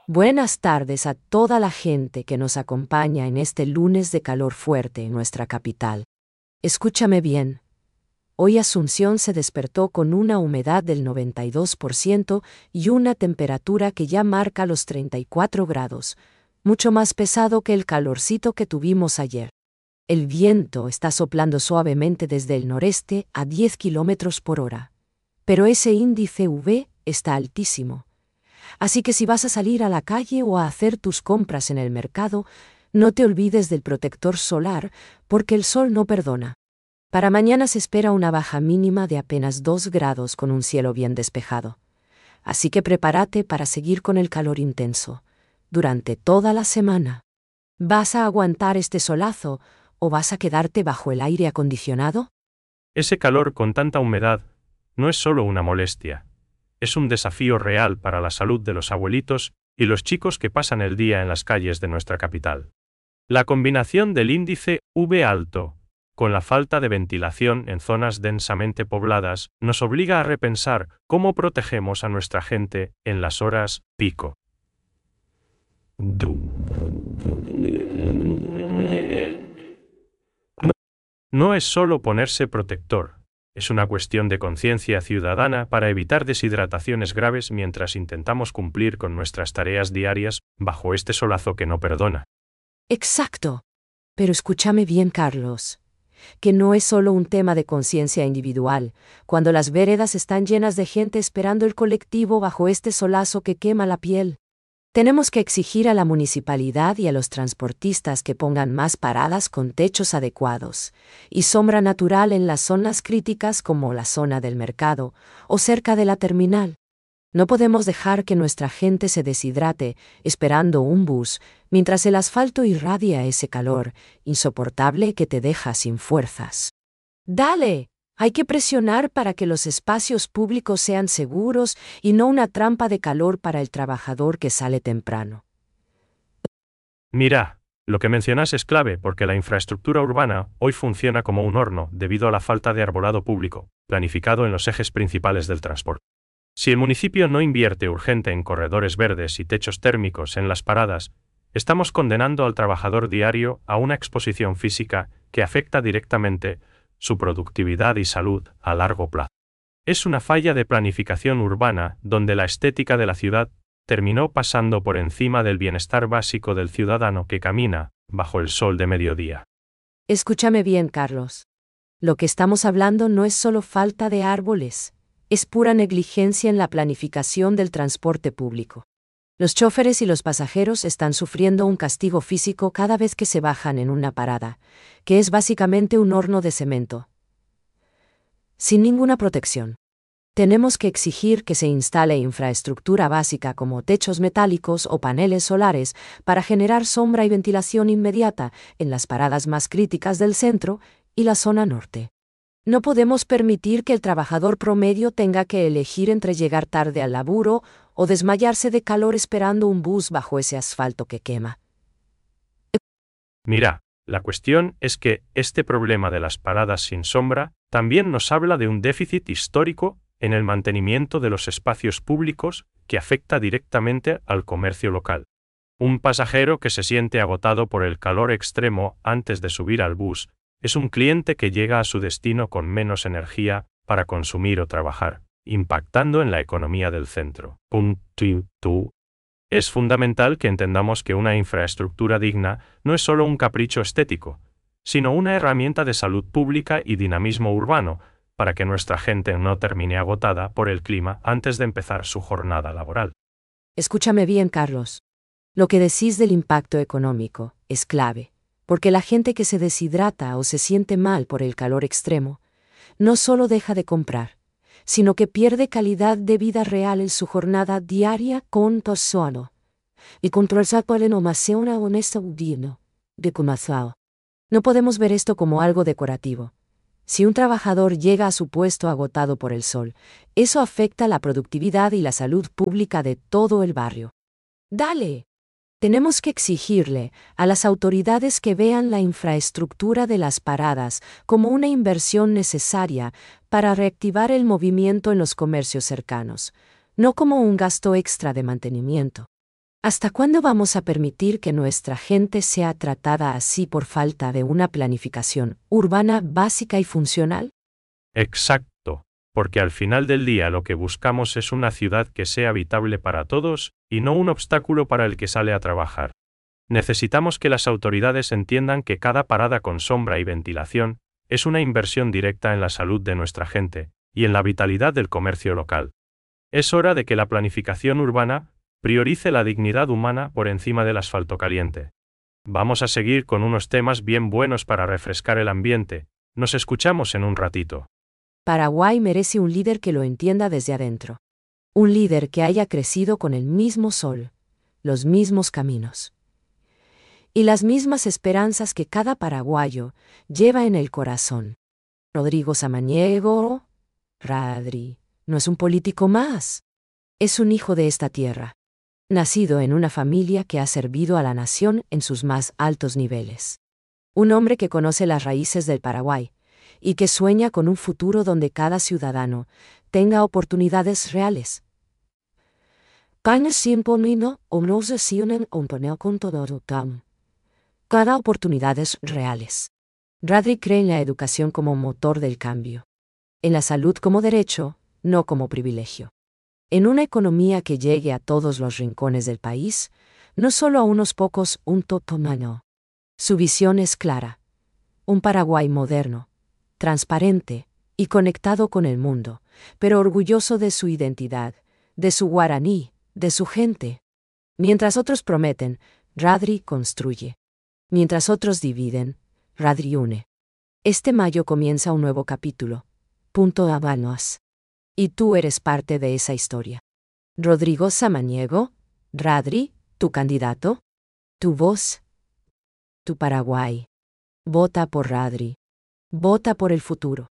Buenas tardes a toda la gente que nos acompaña en este lunes de calor fuerte en nuestra capital. Escúchame bien. Hoy Asunción se despertó con una humedad del 92% y una temperatura que ya marca los 34 grados, mucho más pesado que el calorcito que tuvimos ayer. El viento está soplando suavemente desde el noreste a 10 kilómetros por hora. Pero ese índice UV está altísimo. Así que si vas a salir a la calle o a hacer tus compras en el mercado, no te olvides del protector solar, porque el sol no perdona. Para mañana se espera una baja mínima de apenas 2 grados con un cielo bien despejado. Así que prepárate para seguir con el calor intenso durante toda la semana. ¿Vas a aguantar este solazo o vas a quedarte bajo el aire acondicionado? Ese calor con tanta humedad no es solo una molestia. Es un desafío real para la salud de los abuelitos y los chicos que pasan el día en las calles de nuestra capital. La combinación del índice UV alto con la falta de ventilación en zonas densamente pobladas nos obliga a repensar cómo protegemos a nuestra gente en las horas pico. No es solo ponerse protector. Es una cuestión de conciencia ciudadana para evitar deshidrataciones graves mientras intentamos cumplir con nuestras tareas diarias bajo este solazo que no perdona. Exacto. Pero escúchame bien, Carlos, que no es solo un tema de conciencia individual, cuando las veredas están llenas de gente esperando el colectivo bajo este solazo que quema la piel. Tenemos que exigir a la municipalidad y a los transportistas que pongan más paradas con techos adecuados y sombra natural en las zonas críticas como la zona del mercado o cerca de la terminal. No podemos dejar que nuestra gente se deshidrate esperando un bus mientras el asfalto irradia ese calor insoportable que te deja sin fuerzas. ¡Dale! Hay que presionar para que los espacios públicos sean seguros y no una trampa de calor para el trabajador que sale temprano. Mira, lo que mencionas es clave porque la infraestructura urbana hoy funciona como un horno debido a la falta de arbolado público, planificado en los ejes principales del transporte. Si el municipio no invierte urgente en corredores verdes y techos térmicos en las paradas, estamos condenando al trabajador diario a una exposición física que afecta directamente su productividad y salud a largo plazo. Es una falla de planificación urbana donde la estética de la ciudad terminó pasando por encima del bienestar básico del ciudadano que camina bajo el sol de mediodía. Escúchame bien, Carlos. Lo que estamos hablando no es solo falta de árboles, es pura negligencia en la planificación del transporte público. Los choferes y los pasajeros están sufriendo un castigo físico cada vez que se bajan en una parada, que es básicamente un horno de cemento, sin ninguna protección. Tenemos que exigir que se instale infraestructura básica como techos metálicos o paneles solares para generar sombra y ventilación inmediata en las paradas más críticas del centro y la zona norte. No podemos permitir que el trabajador promedio tenga que elegir entre llegar tarde al laburo o desmayarse de calor esperando un bus bajo ese asfalto que quema. Mira, la cuestión es que este problema de las paradas sin sombra también nos habla de un déficit histórico en el mantenimiento de los espacios públicos que afecta directamente al comercio local. Un pasajero que se siente agotado por el calor extremo antes de subir al bus es un cliente que llega a su destino con menos energía para consumir o trabajar, impactando en la economía del centro. Es fundamental que entendamos que una infraestructura digna no es solo un capricho estético, sino una herramienta de salud pública y dinamismo urbano, para que nuestra gente no termine agotada por el clima antes de empezar su jornada laboral. Escúchame bien, Carlos. Lo que decís del impacto económico es clave, porque la gente que se deshidrata o se siente mal por el calor extremo, no solo deja de comprar, sino que pierde calidad de vida real en su jornada diaria con tosuano. Y controlar por la innovación honesta digno de comenzado. No podemos ver esto como algo decorativo. Si un trabajador llega a su puesto agotado por el sol, eso afecta la productividad y la salud pública de todo el barrio. ¡Dale! Tenemos que exigirle a las autoridades que vean la infraestructura de las paradas como una inversión necesaria para reactivar el movimiento en los comercios cercanos, no como un gasto extra de mantenimiento. ¿Hasta cuándo vamos a permitir que nuestra gente sea tratada así por falta de una planificación urbana básica y funcional? Exacto, porque al final del día lo que buscamos es una ciudad que sea habitable para todos y no un obstáculo para el que sale a trabajar. Necesitamos que las autoridades entiendan que cada parada con sombra y ventilación es una inversión directa en la salud de nuestra gente y en la vitalidad del comercio local. Es hora de que la planificación urbana priorice la dignidad humana por encima del asfalto caliente. Vamos a seguir con unos temas bien buenos para refrescar el ambiente. Nos escuchamos en un ratito. Paraguay merece un líder que lo entienda desde adentro. Un líder que haya crecido con el mismo sol, los mismos caminos y las mismas esperanzas que cada paraguayo lleva en el corazón. Rodrigo Samaniego, Radri, no es un político más. Es un hijo de esta tierra, nacido en una familia que ha servido a la nación en sus más altos niveles. Un hombre que conoce las raíces del Paraguay y que sueña con un futuro donde cada ciudadano tenga oportunidades reales. Cada oportunidades reales. Radri cree en la educación como motor del cambio. En la salud como derecho, no como privilegio. En una economía que llegue a todos los rincones del país, no solo a unos pocos, un totomano. Su visión es clara. Un Paraguay moderno, transparente y conectado con el mundo, pero orgulloso de su identidad, de su guaraní, de su gente. Mientras otros prometen, Radri construye. Mientras otros dividen, Radri une. Este mayo comienza un nuevo capítulo. Punto Habanos. Y tú eres parte de esa historia. Rodrigo Samaniego, Radri, tu candidato, tu voz, tu Paraguay. Vota por Radri. Vota por el futuro.